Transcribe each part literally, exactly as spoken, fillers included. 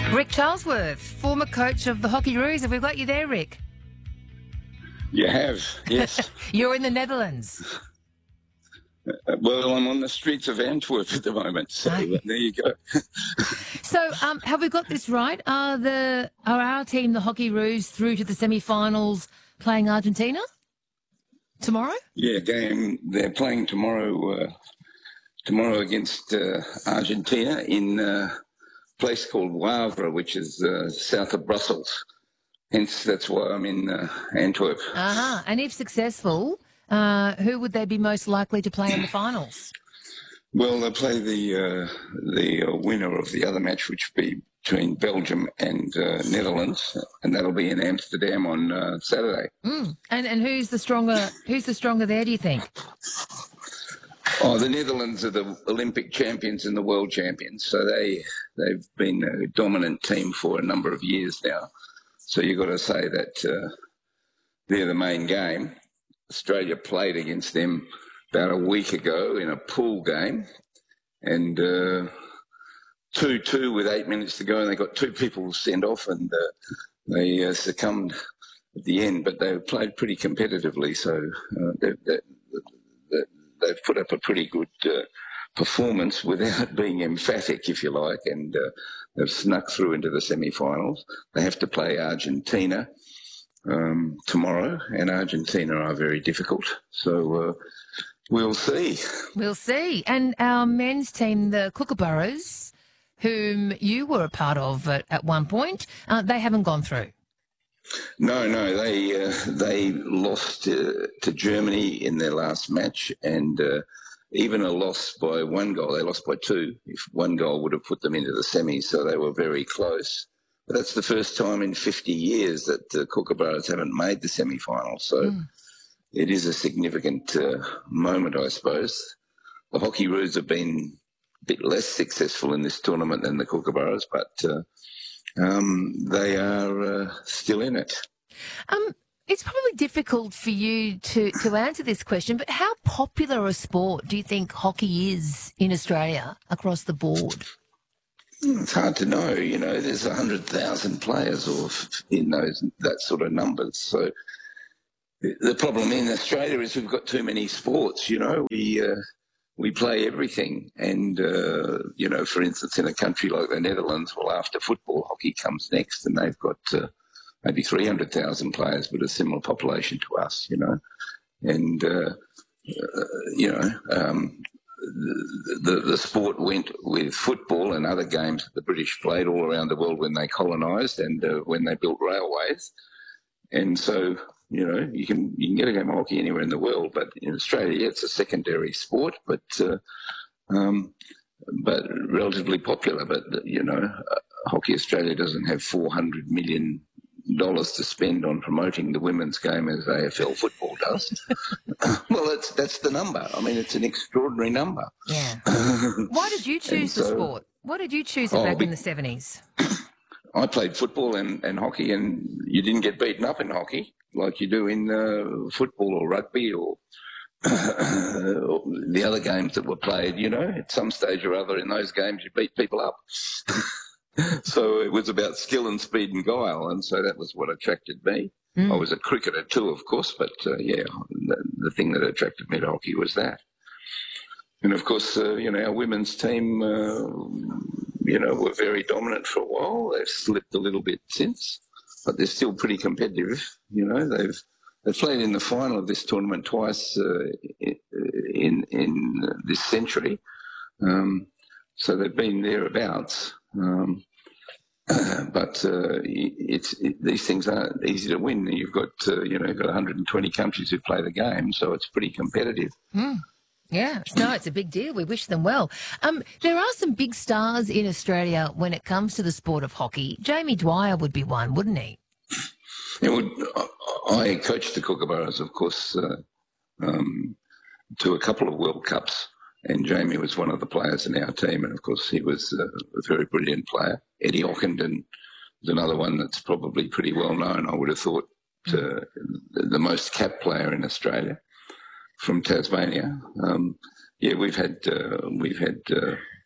Rick Charlesworth, former coach of the Hockey Roos. Have we got you there, Rick? You have, yes. You're in the Netherlands. Uh, well, I'm on the streets of Antwerp at the moment, so uh, there you go. So, um, have we got this right? Are the are our team, the Hockey Roos, through to the semi-finals playing Argentina tomorrow? Yeah, game. They're playing tomorrow. Uh, tomorrow against uh, Argentina in a place called Wavre, which is uh, south of Brussels. Hence, that's why I'm in uh, Antwerp. Uh-huh. And if successful, uh, who would they be most likely to play in the finals? Well, they'll play the uh, the uh, winner of the other match, which will be between Belgium and uh, Netherlands, and that'll be in Amsterdam on uh, Saturday. Mm. And and who's the stronger? Who's the stronger there? Do you think? Oh, the Netherlands are the Olympic champions and the world champions, so they they've been a dominant team for a number of years now. So you've got to say that uh, they're the main game. Australia played against them about a week ago in a pool game, and uh, two two with eight minutes to go, and they got two people sent off, and uh, they uh, succumbed at the end. But they played pretty competitively, so uh, they, they, they, they've put up a pretty good uh, performance without being emphatic, if you like, and uh, they've snuck through into the semi-finals. They have to play Argentina um, tomorrow, and Argentina are very difficult. So uh, we'll see. We'll see. And our men's team, the Kookaburras, whom you were a part of at, at one point, uh, they haven't gone through. No, no, they uh, they lost uh, to Germany in their last match, and uh, even a loss by one goal. They lost by two. If one goal would have put them into the semis, so they were very close. But that's the first time in fifty years that the Kookaburras haven't made the semi-final. So mm. it is a significant uh, moment, I suppose. The Hockey Roos have been a bit less successful in this tournament than the Kookaburras, but uh, um, they are uh, still in it. Um, it's probably difficult for you to, to answer this question, but how popular a sport do you think hockey is in Australia across the board? It's hard to know. You know, there's one hundred thousand players or in those that sort of numbers. So the problem in Australia is we've got too many sports. You know, we uh, we play everything, and uh, you know, for instance, in a country like the Netherlands, well, after football, hockey comes next, and they've got uh, maybe three hundred thousand players, but a similar population to us. You know, and uh, uh, you know. Um, The, the, the sport went with football and other games that the British played all around the world when they colonised and uh, when they built railways. And so, you know, you can you can get a game of hockey anywhere in the world, but in Australia it's a secondary sport, but uh, um, but relatively popular. But, you know, uh, Hockey Australia doesn't have four hundred million dollars to spend on promoting the women's game as A F L football does. Well, that's that's the number. I mean, it's an extraordinary number. Yeah. Why did you choose so, the sport? Why did you choose it oh, back in the seventies? I played football and, and hockey, and you didn't get beaten up in hockey like you do in uh, football or rugby or uh, the other games that were played. You know, at some stage or other in those games, you beat people up. So it was about skill and speed and guile, and so that was what attracted me. Mm. I was a cricketer too, of course, but uh, yeah, the, the thing that attracted me to hockey was that. And of course, uh, you know, our women's team, uh, you know, were very dominant for a while. They've slipped a little bit since, but they're still pretty competitive. You know, they've they've played in the final of this tournament twice uh, in in this century, um, so they've been thereabouts. Um, but uh, it's it, these things aren't easy to win. You've got uh, you know you've got one hundred twenty countries who play the game, so it's pretty competitive. Mm. Yeah, no, it's a big deal. We wish them well. Um, there are some big stars in Australia when it comes to the sport of hockey. Jamie Dwyer would be one, wouldn't he? It would. I coached the Kookaburras, of course, uh, um, to a couple of World Cups. And Jamie was one of the players in our team, and of course he was uh, a very brilliant player. Eddie Ockenden is another one that's probably pretty well known. I would have thought uh, the most capped player in Australia from Tasmania. Um, yeah, we've had uh, we've had uh,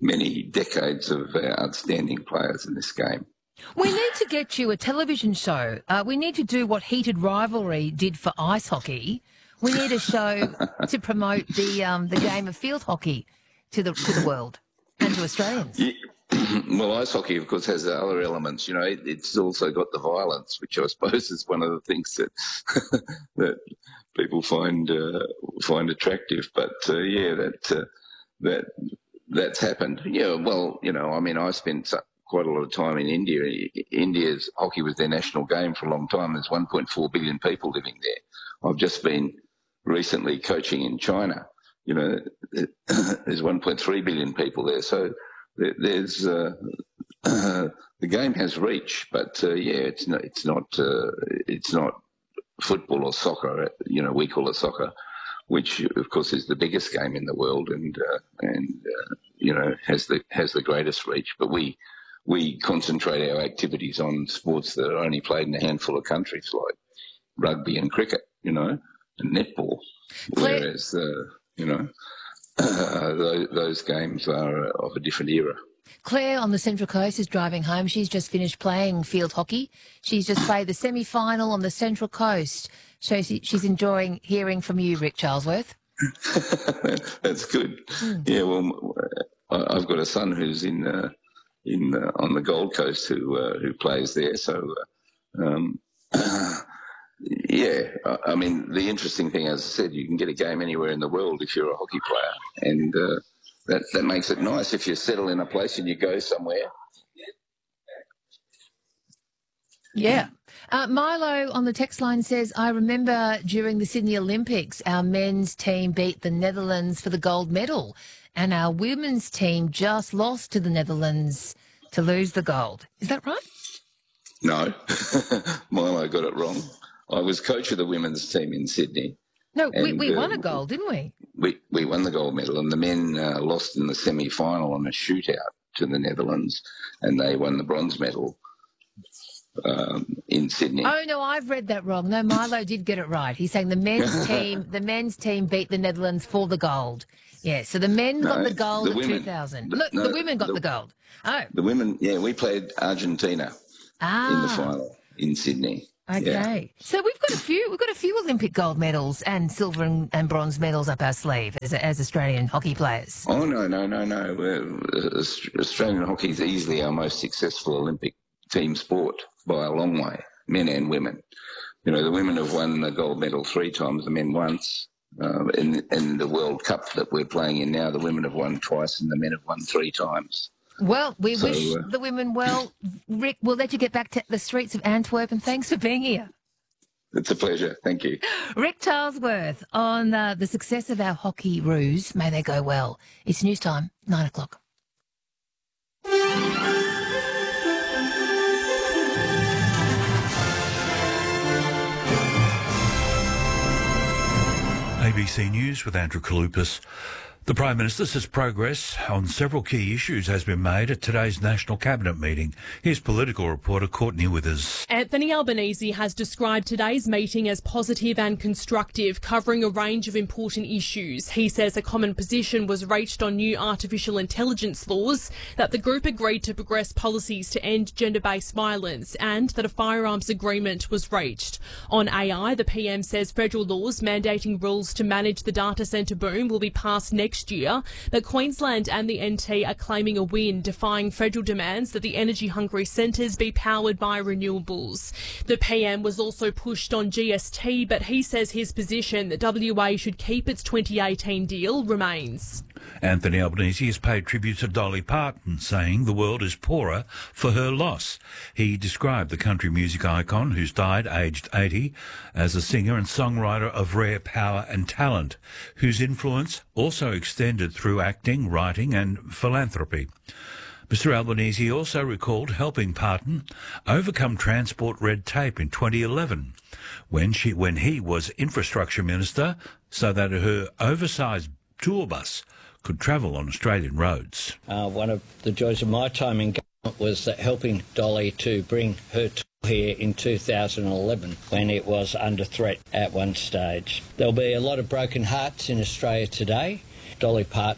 many decades of uh, outstanding players in this game. We need to get you a television show. Uh, we need to do what Heated Rivalry did for ice hockey. We need a show to promote the um, the game of field hockey to the to the world and to Australians. Yeah. Well, ice hockey, of course, has other elements. You know, it, it's also got the violence, which I suppose is one of the things that that people find uh, find attractive. But uh, yeah, that uh, that that's happened. Yeah, well, you know, I mean, I spent quite a lot of time in India. India's hockey was their national game for a long time. There's one point four billion people living there. I've just been recently coaching in China. You know, there's one point three billion people there. So there's uh, uh, the game has reach, but uh, yeah, it's not it's not uh, it's not football or soccer. You know, we call it soccer, which of course is the biggest game in the world, and uh, and uh, you know has the has the greatest reach. But we we concentrate our activities on sports that are only played in a handful of countries, like rugby and cricket, you know, and netball. Claire, whereas uh, you know. Uh, those, those games are of a different era. Claire on the Central Coast is driving home. She's just finished playing field hockey. She's just played the semi-final on the Central Coast. So she, she's enjoying hearing from you, Rick Charlesworth. That's good. Mm. Yeah, well, I've got a son who's in uh, in uh, on the Gold Coast who uh, who plays there. So. Uh, um, Yeah, I mean, the interesting thing, as I said, you can get a game anywhere in the world if you're a hockey player, and uh, that that makes it nice if you settle in a place and you go somewhere. Yeah. Uh, Milo on the text line says, I remember during the Sydney Olympics, our men's team beat the Netherlands for the gold medal, and our women's team just lost to the Netherlands to lose the gold. Is that right? No, Milo got it wrong. I was coach of the women's team in Sydney. No, we, we won uh, a gold, didn't we? We we won the gold medal, and the men uh, lost in the semi-final on a shootout to the Netherlands, and they won the bronze medal um, in Sydney. Oh no, I've read that wrong. No, Milo did get it right. He's saying the men's team, the men's team beat the Netherlands for the gold. Yeah, so the men no, got the gold at two thousand. Look, no, the women got the, the gold. Oh, the women. Yeah, we played Argentina ah. in the final in Sydney. Okay, yeah. So we've got a few. We've got a few Olympic gold medals and silver and, and bronze medals up our sleeve as, as Australian hockey players. Oh no, no, no, no! Uh, Australian hockey is easily our most successful Olympic team sport by a long way, men and women. You know, the women have won the gold medal three times, the men once. Uh, in, in the World Cup that we're playing in now, the women have won twice and the men have won three times. Well, we so, wish uh, the women well. Rick, we'll let you get back to the streets of Antwerp, and thanks for being here. It's a pleasure. Thank you. Rick Charlesworth on uh, the success of our hockey roos. May they go well. It's news time, nine o'clock. A B C News with Andrew Kalupas. The Prime Minister says progress on several key issues has been made at today's National Cabinet meeting. Here's political reporter Courtney Withers. Anthony Albanese has described today's meeting as positive and constructive, covering a range of important issues. He says a common position was reached on new artificial intelligence laws, that the group agreed to progress policies to end gender-based violence, and that a firearms agreement was reached. On A I, the P M says federal laws mandating rules to manage the data centre boom will be passed next year, but Queensland and the N T are claiming a win, defying federal demands that the energy-hungry centres be powered by renewables. The P M was also pushed on G S T, but he says his position that W A should keep its twenty eighteen deal remains. Anthony Albanese has paid tribute to Dolly Parton, saying the world is poorer for her loss. He described the country music icon, who's died aged eighty, as a singer and songwriter of rare power and talent, whose influence also extended through acting, writing and philanthropy. Mister Albanese also recalled helping Parton overcome transport red tape in twenty eleven, when she when he was infrastructure minister, so that her oversized tour bus could travel on Australian roads. Uh, one of the joys of my time in government was that helping Dolly to bring her tour here in two thousand eleven, when it was under threat at one stage. There'll be a lot of broken hearts in Australia today. Dolly Parton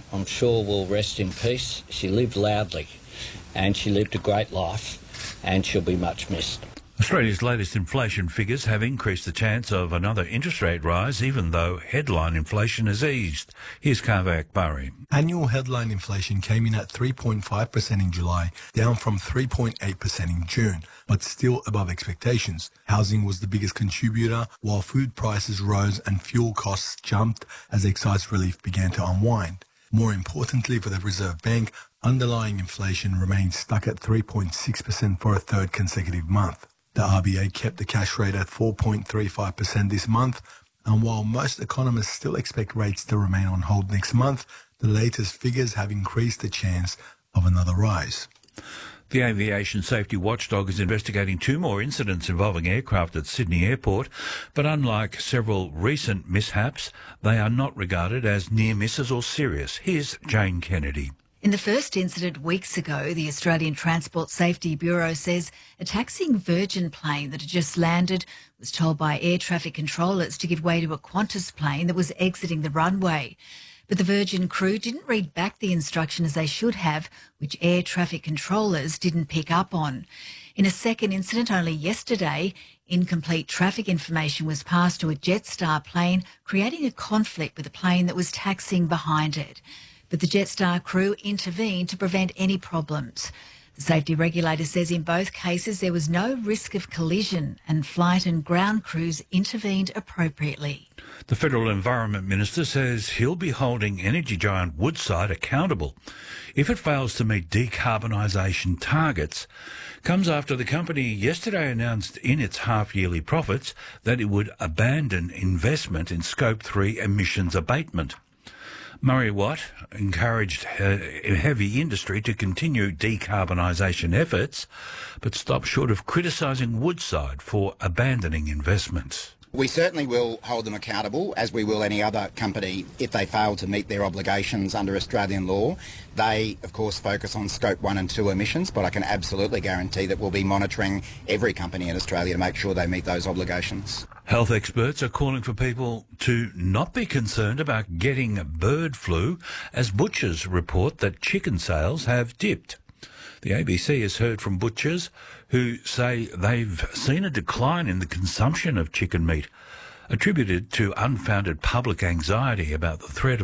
I'm sure, will rest in peace. She lived loudly and she lived a great life, and she'll be much missed. Australia's latest inflation figures have increased the chance of another interest rate rise, even though headline inflation has eased. Here's Kaveh Akbari. Annual headline inflation came in at three point five percent in July, down from three point eight percent in June, but still above expectations. Housing was the biggest contributor, while food prices rose and fuel costs jumped as excise relief began to unwind. More importantly for the Reserve Bank, underlying inflation remained stuck at three point six percent for a third consecutive month. The R B A kept the cash rate at four point three five percent this month, and while most economists still expect rates to remain on hold next month, the latest figures have increased the chance of another rise. The aviation safety watchdog is investigating two more incidents involving aircraft at Sydney Airport, but unlike several recent mishaps, they are not regarded as near misses or serious. Here's Jane Kennedy. In the first incident weeks ago, the Australian Transport Safety Bureau says a taxiing Virgin plane that had just landed was told by air traffic controllers to give way to a Qantas plane that was exiting the runway. But the Virgin crew didn't read back the instruction as they should have, which air traffic controllers didn't pick up on. In a second incident only yesterday, incomplete traffic information was passed to a Jetstar plane, creating a conflict with a plane that was taxiing behind it. But the Jetstar crew intervened to prevent any problems. The safety regulator says in both cases there was no risk of collision and flight and ground crews intervened appropriately. The Federal Environment Minister says he'll be holding energy giant Woodside accountable if it fails to meet decarbonisation targets. Comes after the company yesterday announced in its half-yearly profits that it would abandon investment in Scope three emissions abatement. Murray Watt encouraged uh, heavy industry to continue decarbonisation efforts, but stopped short of criticising Woodside for abandoning investments. We certainly will hold them accountable, as we will any other company, if they fail to meet their obligations under Australian law. They, of course, focus on Scope one and two emissions, but I can absolutely guarantee that we'll be monitoring every company in Australia to make sure they meet those obligations. Health experts are calling for people to not be concerned about getting bird flu, as butchers report that chicken sales have dipped. The A B C has heard from butchers who say they've seen a decline in the consumption of chicken meat, attributed to unfounded public anxiety about the threat of